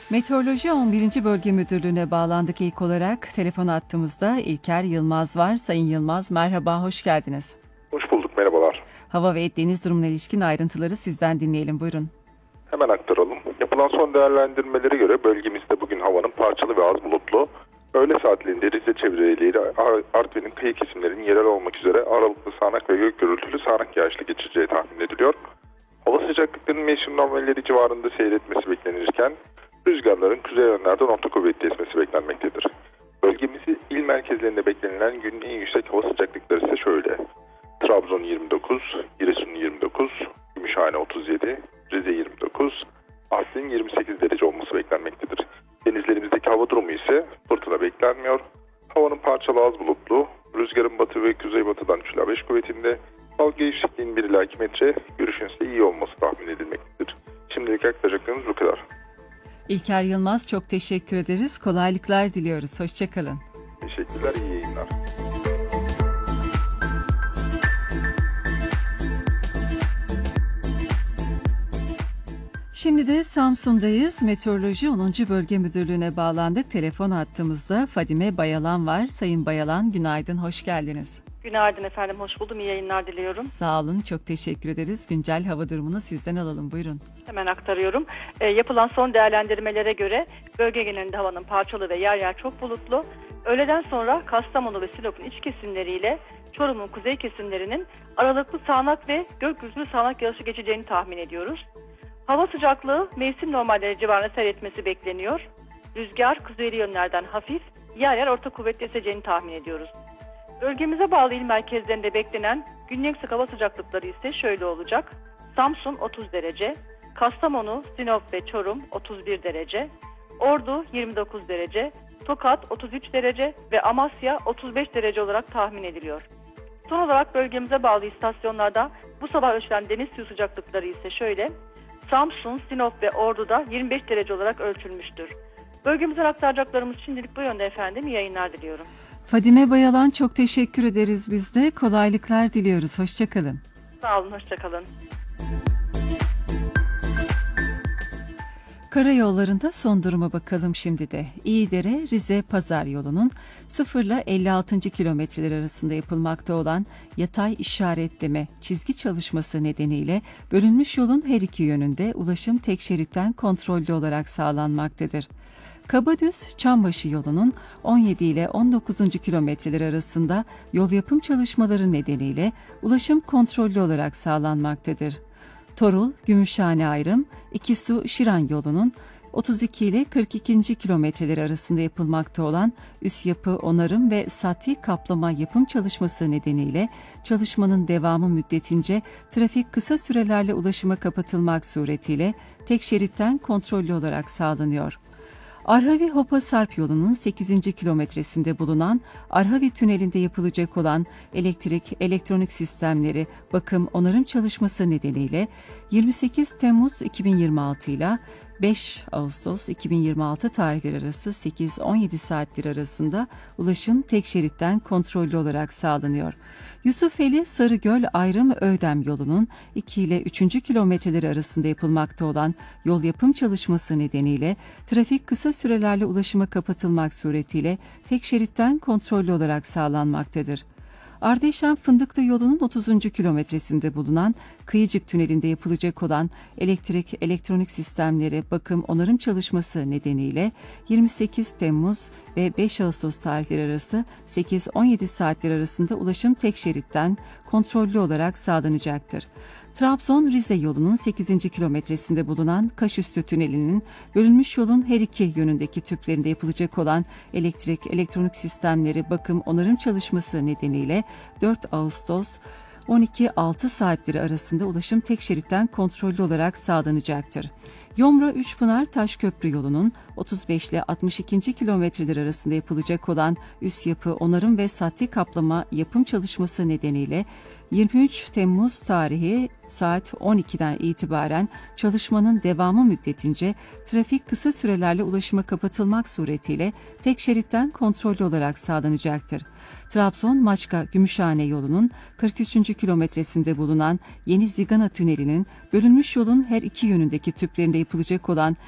Meteoroloji 11. Bölge Müdürlüğü'ne bağlandık ilk olarak. Telefon attığımızda İlker Yılmaz var. Sayın Yılmaz, merhaba, hoş geldiniz. Hoş bulduk, merhabalar. Hava ve deniz durumuna ilişkin ayrıntıları sizden dinleyelim, buyurun. Hemen aktaralım. Yapılan son değerlendirmelere göre bölgemizde bugün havanın parçalı ve az bulutlu, öğle saatlerinde Rize çevreleri, Artvin'in kıyı kesimlerinin yerel olmak üzere aralıklı sağanak ve gök gürültülü sağanak yağışlı geçeceği tahmin ediliyor. Hava sıcaklıklarının mevsim normalleri civarında seyretmesi beklenirken, rüzgarların kuzey yönlerden orta kuvvetli esmesi beklenmektedir. Bölgemizin il merkezlerinde beklenilen günün en yüksek hava sıcaklıkları ise şöyle: Trabzon 29, Giresun 29, Gümüşhane 37, Rize 29, Artvin 28 derece olması beklenmektedir. Denizlerimizdeki hava durumu ise fırtına beklenmiyor. Havanın parçalı az bulutlu, rüzgarın batı ve kuzeybatıdan 3 ila 5 kuvvetinde, dalga yüksekliğinin 1 ila 2 metre, görüşün ise iyi olması tahmin edilmektedir. Şimdilik aktaracaklarımız bu kadar. İlker Yılmaz, çok teşekkür ederiz. Kolaylıklar diliyoruz. Hoşçakalın. Teşekkürler, iyi yayınlar. Şimdi de Samsun'dayız. Meteoroloji 10. Bölge Müdürlüğü'ne bağlandık. Telefon hattımızda Fadime Bayalan var. Sayın Bayalan, günaydın, hoş geldiniz. Günaydın efendim, hoş buldum. İyi yayınlar diliyorum. Sağ olun, çok teşekkür ederiz. Güncel hava durumunu sizden alalım, buyurun. Hemen aktarıyorum. Yapılan son değerlendirmelere göre bölge genelinde havanın parçalı ve yer yer çok bulutlu. Öğleden sonra Kastamonu ve Sinop'un iç kesimleriyle Çorum'un kuzey kesimlerinin aralıklı sağanak ve gök gürültülü sağanak yağışı geçeceğini tahmin ediyoruz. Hava sıcaklığı mevsim normalleri civarında seyretmesi bekleniyor. Rüzgar kuzeyli yönlerden hafif, yer yer orta kuvvetli eseceğini tahmin ediyoruz. Bölgemize bağlı il merkezlerinde beklenen günlük sık hava sıcaklıkları ise şöyle olacak: Samsun 30 derece, Kastamonu, Sinop ve Çorum 31 derece, Ordu 29 derece, Tokat 33 derece ve Amasya 35 derece olarak tahmin ediliyor. Son olarak bölgemize bağlı istasyonlarda bu sabah ölçülen deniz suyu sıcaklıkları ise şöyle: Samsun, Sinop ve Ordu'da 25 derece olarak ölçülmüştür. Bölgemizden aktaracaklarımız şimdilik bu yönde efendim. İyi yayınlar diliyorum. Fadime Bayalan, çok teşekkür ederiz biz de. Kolaylıklar diliyoruz. Hoşçakalın. Sağ olun, hoşçakalın. Karayollarında son duruma bakalım şimdi de. İyidere Rize Pazar yolunun 0 ile 56. kilometreler arasında yapılmakta olan yatay işaretleme çizgi çalışması nedeniyle bölünmüş yolun her iki yönünde ulaşım tek şeritten kontrollü olarak sağlanmaktadır. Kabadüz-Çambaşı yolunun 17 ile 19. kilometreler arasında yol yapım çalışmaları nedeniyle ulaşım kontrollü olarak sağlanmaktadır. Torul-Gümüşhane ayrım İkisu-Şiran yolunun 32 ile 42. kilometreler arasında yapılmakta olan üst yapı onarım ve sati kaplama yapım çalışması nedeniyle çalışmanın devamı müddetince trafik kısa sürelerle ulaşıma kapatılmak suretiyle tek şeritten kontrollü olarak sağlanıyor. Arhavi-Hopa-Sarp yolunun 8. kilometresinde bulunan Arhavi Tüneli'nde yapılacak olan elektrik, elektronik sistemleri bakım onarım çalışması nedeniyle 28 Temmuz 2026 ile 5 Ağustos 2026 tarihleri arası 8-17 saatler arasında ulaşım tek şeritten kontrollü olarak sağlanıyor. Yusufeli Sarıgöl ayrım Öğdem yolunun 2 ile 3. kilometreleri arasında yapılmakta olan yol yapım çalışması nedeniyle trafik kısa sürelerle ulaşıma kapatılmak suretiyle tek şeritten kontrollü olarak sağlanmaktadır. Ardeşen Fındıklı yolunun 30. kilometresinde bulunan Kıyıcık Tüneli'nde yapılacak olan elektrik, elektronik sistemleri bakım onarım çalışması nedeniyle 28 Temmuz ve 5 Ağustos tarihleri arası 8-17 saatler arasında ulaşım tek şeritten kontrollü olarak sağlanacaktır. Trabzon-Rize yolunun 8. kilometresinde bulunan Kaşüstü Tüneli'nin bölünmüş yolun her iki yönündeki tüplerinde yapılacak olan elektrik, elektronik sistemleri bakım onarım çalışması nedeniyle 4 Ağustos 12-6 saatleri arasında ulaşım tek şeritten kontrollü olarak sağlanacaktır. Yomra-Üçpınar Taşköprü yolunun 35 ile 62. kilometreler arasında yapılacak olan üst yapı onarım ve sati kaplama yapım çalışması nedeniyle 23 Temmuz tarihi saat 12'den itibaren çalışmanın devamı müddetince trafik kısa sürelerle ulaşıma kapatılmak suretiyle tek şeritten kontrollü olarak sağlanacaktır. Trabzon-Maçka-Gümüşhane yolunun 43. kilometresinde bulunan Yeni Zigana Tüneli'nin bölünmüş yolun her iki yönündeki tüplerinde yapılacak olan